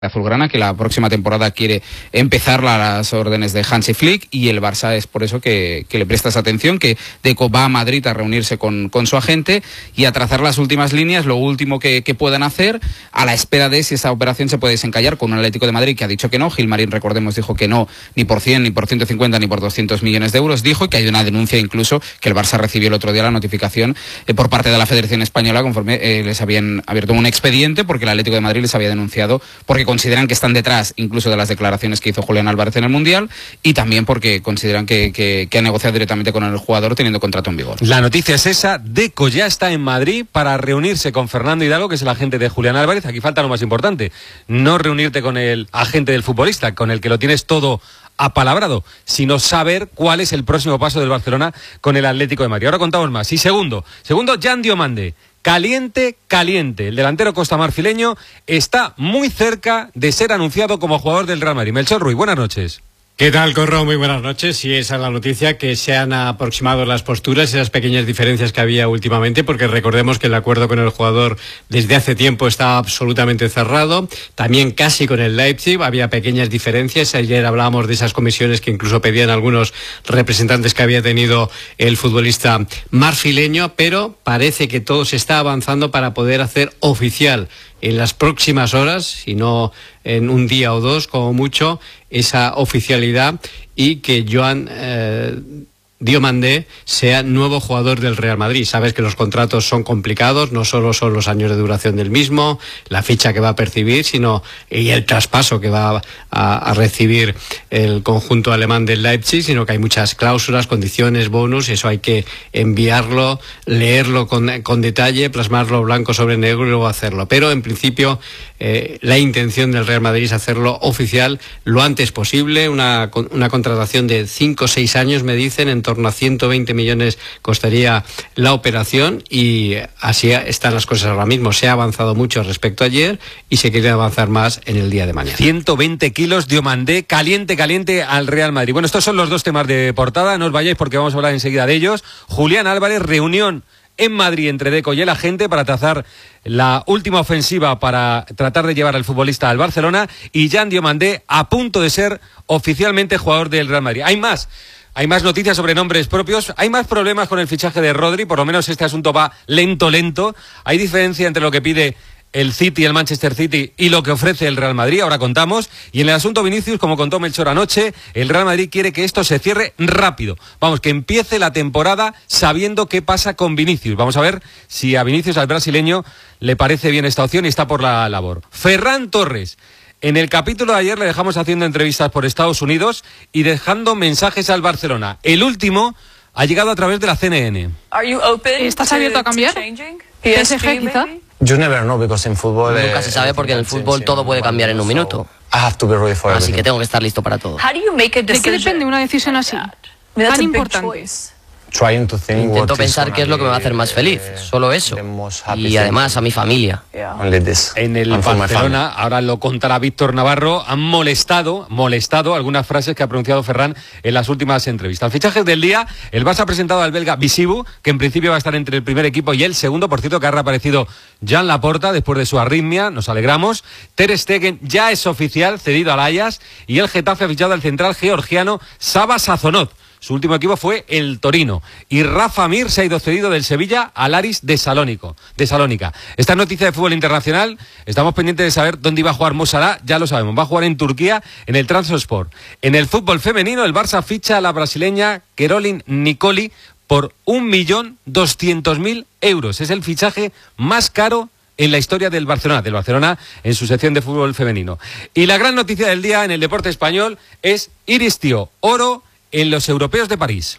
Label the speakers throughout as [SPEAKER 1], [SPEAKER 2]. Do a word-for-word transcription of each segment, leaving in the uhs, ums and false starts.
[SPEAKER 1] azulgrana, que la próxima temporada quiere empezar a las órdenes de Hansi Flick, y el Barça es por eso que, que le prestas atención, que Deco va a Madrid a reunirse con, con su agente y a trazar las últimas líneas, lo último que, que puedan hacer, a la espera de si esa operación se puede desencallar con un Atlético de Madrid que ha dicho que no. Gilmarín, recordemos, dijo que no, ni por cien, ni por ciento cincuenta, ni por doscientos millones de euros, dijo, y que hay una denuncia incluso que el Barça recibió el otro día la notificación eh, por parte de la Federación Española, conforme eh, les habían abierto un expediente porque el Atlético de Madrid les había denunciado porque consideran que están detrás incluso de las declaraciones que hizo Julián Álvarez en el Mundial, y también porque consideran que, que, que ha negociado directamente con el jugador teniendo contrato en vigor.
[SPEAKER 2] La noticia es esa: Deco ya está en Madrid para reunirse con Fernando Hidalgo, que es el agente de Julián Álvarez. Aquí falta lo más importante: no reunirte con el agente del futbolista, con el que lo tienes todo apalabrado, sino saber cuál es el próximo paso del Barcelona con el Atlético de Madrid. Ahora contamos más. Y segundo, segundo, Jan Diomande. Caliente, caliente. El delantero costamarfileño está muy cerca de ser anunciado como jugador del Real Madrid. Melchor Ruiz, buenas noches.
[SPEAKER 3] ¿Qué tal, Corro? Muy buenas noches. Y esa es la noticia, que se han aproximado las posturas, esas pequeñas diferencias que había últimamente, porque recordemos que el acuerdo con el jugador desde hace tiempo estaba absolutamente cerrado. También casi con el Leipzig había pequeñas diferencias. Ayer hablábamos de esas comisiones que incluso pedían algunos representantes que había tenido el futbolista marfileño, pero parece que todo se está avanzando para poder hacer oficial en las próximas horas, si no en un día o dos como mucho, esa oficialidad, y que Joan eh, Diomande sea nuevo jugador del Real Madrid. Sabes que los contratos son complicados, no solo son los años de duración del mismo, la ficha que va a percibir, sino y el traspaso que va a, a recibir el conjunto alemán del Leipzig, sino que hay muchas cláusulas, condiciones, bonus. Eso hay que enviarlo, leerlo con, con detalle, plasmarlo blanco sobre negro y luego hacerlo. Pero en principio eh, la intención del Real Madrid es hacerlo oficial lo antes posible. Una, una contratación de cinco o seis años, me dicen, en torno a ciento veinte millones costaría la operación, y así están las cosas ahora mismo. Se ha avanzado mucho respecto a ayer y se quiere avanzar más en el día de mañana.
[SPEAKER 2] ciento veinte kilos Diomande, caliente, caliente al Real Madrid. Bueno, estos son los dos temas de portada, no os vayáis porque vamos a hablar enseguida de ellos. Julián Álvarez, reunión en Madrid entre Deco y el agente para trazar la última ofensiva para tratar de llevar al futbolista al Barcelona, y Jan Diomande a punto de ser oficialmente jugador del Real Madrid. Hay más. Hay más noticias sobre nombres propios, hay más problemas con el fichaje de Rodri, por lo menos este asunto va lento, lento. Hay diferencia entre lo que pide el City, el Manchester City, y lo que ofrece el Real Madrid, ahora contamos. Y en el asunto Vinicius, como contó Melchor anoche, el Real Madrid quiere que esto se cierre rápido. Vamos, que empiece la temporada sabiendo qué pasa con Vinicius. Vamos a ver si a Vinicius, al brasileño, le parece bien esta opción y está por la labor. Ferran Torres. En el capítulo de ayer le dejamos haciendo entrevistas por Estados Unidos y dejando mensajes al Barcelona. El último ha llegado a través de la C N N.
[SPEAKER 4] ¿Estás abierto a cambiar? P S G quizá.
[SPEAKER 5] You never know, because in football,
[SPEAKER 6] Nunca se sabe porque en el fútbol todo puede cambiar en un minuto.
[SPEAKER 5] I have to be ready for
[SPEAKER 6] Así
[SPEAKER 5] everything.
[SPEAKER 6] que tengo que estar listo para todo.
[SPEAKER 4] ¿De qué depende una decisión así? Tan importante.
[SPEAKER 5] Trying to think
[SPEAKER 6] Intento
[SPEAKER 5] what
[SPEAKER 6] pensar
[SPEAKER 5] is
[SPEAKER 6] qué es lo que me va a hacer más feliz, solo eso.
[SPEAKER 5] the most happy
[SPEAKER 6] Y
[SPEAKER 5] thing.
[SPEAKER 6] además a mi familia.
[SPEAKER 5] Only this.
[SPEAKER 2] En el
[SPEAKER 5] And for my
[SPEAKER 2] Barcelona, ahora lo contará Víctor Navarro, han molestado, molestado algunas frases que ha pronunciado Ferran en las últimas entrevistas. Fichajes del día, el Barça ha presentado al belga Visibu, que en principio va a estar entre el primer equipo y el segundo, por cierto que ha reaparecido Jan Laporta después de su arritmia, nos alegramos. Ter Stegen ya es oficial, cedido al Ajax, y el Getafe ha fichado al central georgiano Saba Sazonot. Su último equipo fue el Torino. Y Rafa Mir se ha ido cedido del Sevilla al Aris de Salónico, de Salónica. Esta noticia de fútbol internacional, estamos pendientes de saber dónde iba a jugar Mo Salah, ya lo sabemos, va a jugar en Turquía, en el Trabzonspor. En el fútbol femenino, el Barça ficha a la brasileña Caroline Nicoli por un millón doscientos mil euros. Es el fichaje más caro en la historia del Barcelona, del Barcelona en su sección de fútbol femenino. Y la gran noticia del día en el deporte español es Iris Tío, oro en los europeos de París.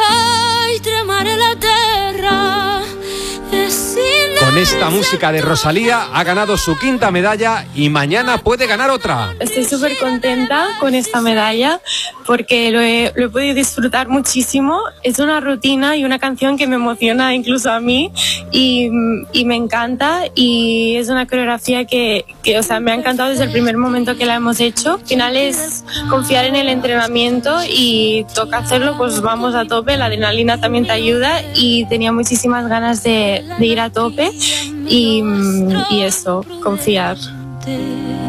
[SPEAKER 2] Con esta música de Rosalía ha ganado su quinta medalla y mañana puede ganar otra.
[SPEAKER 7] Estoy súper contenta con esta medalla porque lo he, lo he podido disfrutar muchísimo. Es una rutina y una canción que me emociona incluso a mí y, y me encanta, y es una coreografía que, que o sea, me ha encantado desde el primer momento que la hemos hecho. Al final es confiar en el entrenamiento y toca hacerlo, pues vamos a tope. La adrenalina también te ayuda y tenía muchísimas ganas de, de ir a tope y, y eso, confiar.